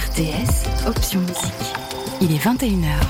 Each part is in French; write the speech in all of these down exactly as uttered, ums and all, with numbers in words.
R T S, option musique. Il est vingt et une heures.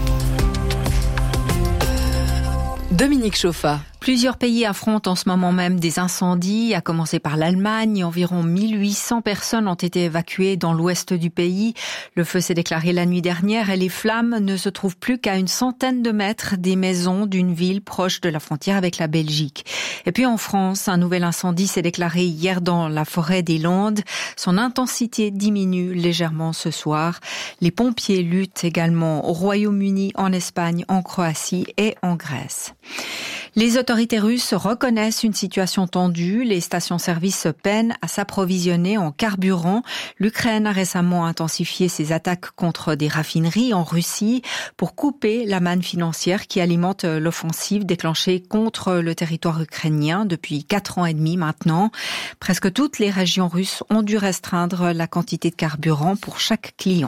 Dominique Chauffa. Plusieurs pays affrontent en ce moment même des incendies, à commencer par l'Allemagne. Environ mille huit cents personnes ont été évacuées dans l'ouest du pays. Le feu s'est déclaré la nuit dernière et les flammes ne se trouvent plus qu'à une centaine de mètres des maisons d'une ville proche de la frontière avec la Belgique. Et puis en France, un nouvel incendie s'est déclaré hier dans la forêt des Landes. Son intensité diminue légèrement ce soir. Les pompiers luttent également au Royaume-Uni, en Espagne, en Croatie et en Grèce. Les autorités russes reconnaissent une situation tendue. Les stations-service peinent à s'approvisionner en carburant. L'Ukraine a récemment intensifié ses attaques contre des raffineries en Russie pour couper la manne financière qui alimente l'offensive déclenchée contre le territoire ukrainien depuis quatre ans et demi maintenant. Presque toutes les régions russes ont dû restreindre la quantité de carburant pour chaque client.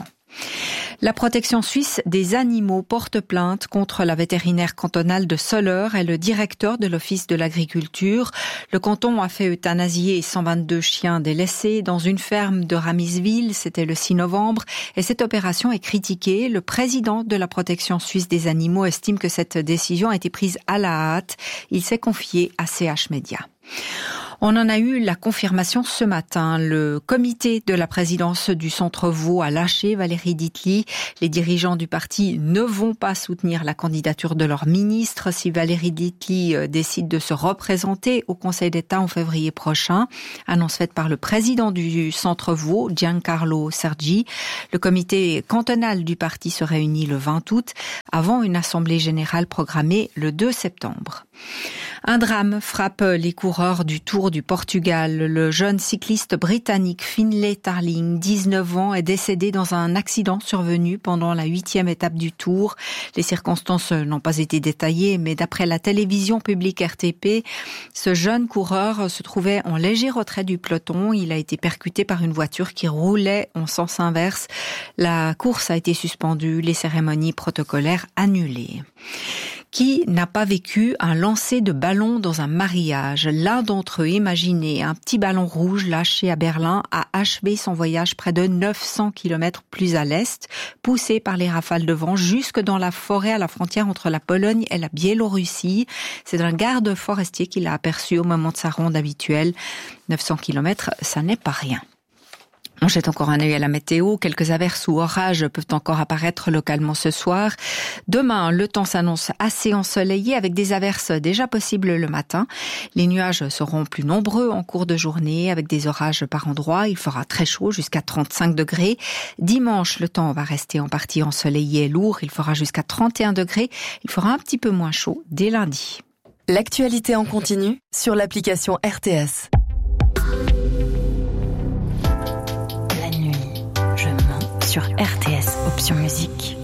La protection suisse des animaux porte plainte contre la vétérinaire cantonale de Soleure et le directeur de l'Office de l'agriculture. Le canton a fait euthanasier cent vingt-deux chiens délaissés dans une ferme de Ramisville. C'était le six novembre. Et cette opération est critiquée. Le président de la protection suisse des animaux estime que cette décision a été prise à la hâte. Il s'est confié à C H Média. On en a eu la confirmation ce matin. Le comité de la présidence du Centre Vaud a lâché Valérie Ditely. Les dirigeants du parti ne vont pas soutenir la candidature de leur ministre si Valérie Ditely décide de se représenter au Conseil d'État en février prochain. Annonce faite par le président du Centre Vaud, Giancarlo Sergi. Le comité cantonal du parti se réunit le vingt août avant une assemblée générale programmée le deux septembre. Un drame frappe les coureurs du Tour du Portugal. Le jeune cycliste britannique Finlay Tarling, dix-neuf ans, est décédé dans un accident survenu pendant la huitième étape du Tour. Les circonstances n'ont pas été détaillées, mais d'après la télévision publique R T P, ce jeune coureur se trouvait en léger retrait du peloton. Il a été percuté par une voiture qui roulait en sens inverse. La course a été suspendue, les cérémonies protocolaires annulées. Qui n'a pas vécu un lancer de ballon dans un mariage? L'un d'entre eux, imaginez, un petit ballon rouge lâché à Berlin, a achevé son voyage près de neuf cents kilomètres plus à l'est, poussé par les rafales de vent jusque dans la forêt à la frontière entre la Pologne et la Biélorussie. C'est un garde forestier qui l'a aperçu au moment de sa ronde habituelle. neuf cents kilomètres, ça n'est pas rien. On jette encore un œil à la météo. Quelques averses ou orages peuvent encore apparaître localement ce soir. Demain, le temps s'annonce assez ensoleillé avec des averses déjà possibles le matin. Les nuages seront plus nombreux en cours de journée avec des orages par endroits. Il fera très chaud jusqu'à trente-cinq degrés. Dimanche, le temps va rester en partie ensoleillé et lourd. Il fera jusqu'à trente et un degrés. Il fera un petit peu moins chaud dès lundi. L'actualité en continu sur l'application R T S. Sur R T S, option musique.